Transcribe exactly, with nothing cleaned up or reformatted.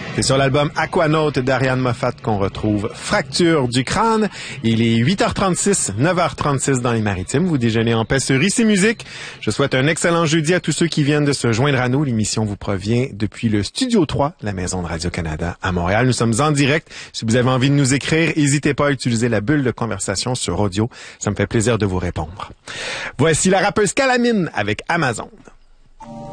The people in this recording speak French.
C'est sur l'album Aquanaut d'Ariane Moffat qu'on retrouve Fracture du crâne. Il est huit heures trente-six, neuf heures trente-six dans les Maritimes. Vous déjeunez en paix sur Ici Musique. Je souhaite un excellent jeudi à tous ceux qui viennent de se joindre à nous. L'émission vous provient depuis le Studio trois, la maison de Radio-Canada à Montréal. Nous sommes en direct. Si vous avez envie de nous écrire, n'hésitez pas à utiliser la bulle de conversation sur audio. Ça me fait plaisir de vous répondre. Voici la rappeuse Calamine avec Amazon.